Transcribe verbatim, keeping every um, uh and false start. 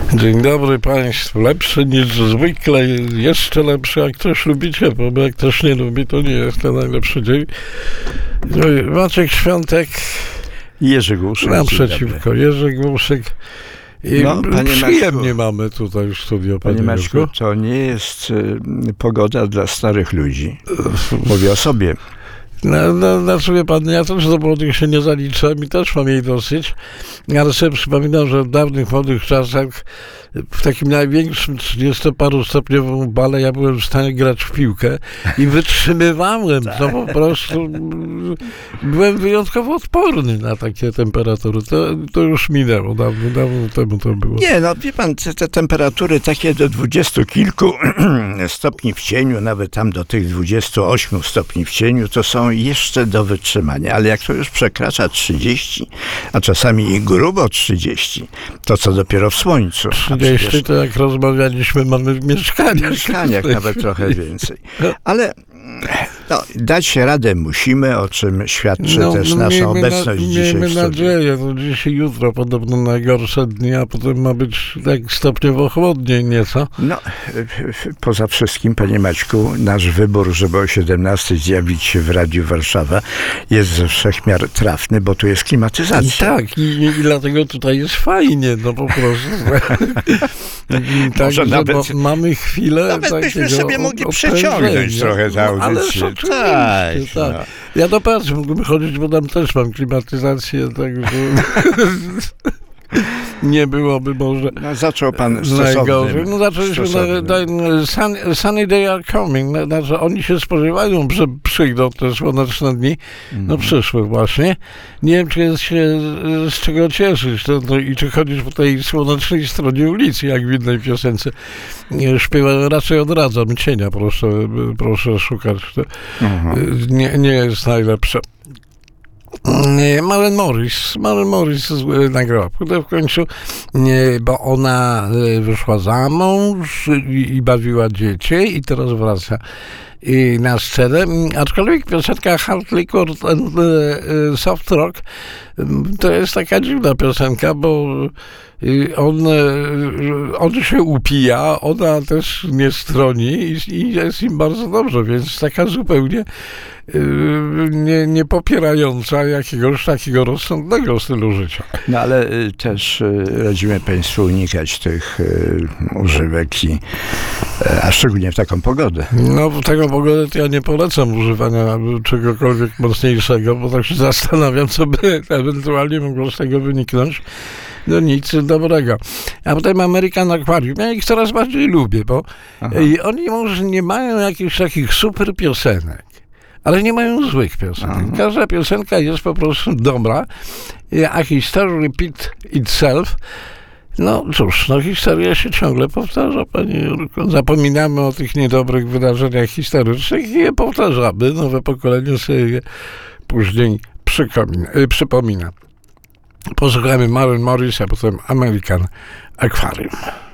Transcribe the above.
Dzień dobry Państwu. Lepszy niż zwykle, jeszcze lepszy. Jak ktoś lubicie, bo jak ktoś nie lubi, to nie jest to najlepszy dzień. No i Maciek Świątek. Jerzy Głuszek. Naprzeciwko. Jerzy Głuszek. I no, przyjemnie Maćku, mamy tutaj w studio. Panie Maćku, to nie jest y, pogoda dla starych ludzi. Mówię o sobie. No, no, znaczy wie pan, ja też do młodych się nie zaliczam i też mam jej dosyć, ale sobie przypominam, że w dawnych młodych czasach w takim największym trzydziestoparustopniowym bale ja byłem w stanie grać w piłkę i wytrzymywałem, to po prostu byłem wyjątkowo odporny na takie temperatury. To, to już minęło, dawno, dawno temu to było. Nie, no wie pan, te, te temperatury takie do dwudziestu kilku stopni w cieniu, nawet tam do tych dwudziestu ośmiu stopni w cieniu, to są jeszcze do wytrzymania, ale jak to już przekracza trzydzieści, a czasami i grubo trzydzieści, to co dopiero w słońcu. trzydzieści to jak rozmawialiśmy, mamy w mieszkaniach. W mieszkaniach nawet trochę więcej. Ale no, dać się radę musimy, o czym świadczy no, też nasza miejmy obecność na, dzisiaj miejmy w studiu. nadzieję, to dzisiaj jutro podobno najgorsze dni, a potem ma być tak stopniowo chłodniej nieco. No, poza wszystkim, panie Maćku, nasz wybór, żeby o siedemnastej zjawić się w Radiu Warszawa, jest ze wszechmiar trafny, bo tu jest klimatyzacja. Tak, i, i dlatego tutaj jest fajnie, no po prostu. Tak, nawet, mamy chwilę nawet byśmy sobie mogli odprężenia. przeciągnąć trochę tę audycję. Ale oczywiście, tak, tak. no. Ja do pracy mógłbym chodzić, bo tam też mam klimatyzację, także nie byłoby może no, zaczął pan najgorzej. No zaczęliśmy na sun, Sunny Day Are Coming. Znaczy oni się spodziewają, że przyjdą te słoneczne dni. No mm. przyszły właśnie. Nie wiem, czy jest się z czego cieszyć to, no, i czy chodzić po tej słonecznej stronie ulicy, jak w innej piosence. Śpiewa, raczej odradzam cienia, proszę, proszę szukać. Mm-hmm. Nie, nie jest najlepsze. Maren Morris, Maren Morris nagrała płytę w końcu, bo ona wyszła za mąż i, i bawiła dzieci i teraz wraca i na scenę, aczkolwiek piosenka Hard Liquor and Soft Rock to jest taka dziwna piosenka, bo on, on się upija, ona też nie stroni i, i jest im bardzo dobrze, więc taka zupełnie nie, nie popierająca jakiegoś takiego rozsądnego stylu życia. No ale też radzimy Państwu unikać tych używek, i, a szczególnie w taką pogodę. No w taką pogodę to ja nie polecam używania czegokolwiek mocniejszego, bo tak się zastanawiam, co by ewentualnie mogło z tego wyniknąć. No nic dobrego. A potem American Aquarium. Ja ich coraz bardziej lubię, bo i oni może nie mają jakichś takich super piosenek, ale nie mają złych piosenek. Aha. Każda piosenka jest po prostu dobra, a history repeat itself. No cóż, no historia się ciągle powtarza, panie Jurko. Zapominamy o tych niedobrych wydarzeniach historycznych i je powtarzamy. Nowe pokolenie sobie je później przypomina. Posłuchajmy Maren Morris, a potem American Aquarium.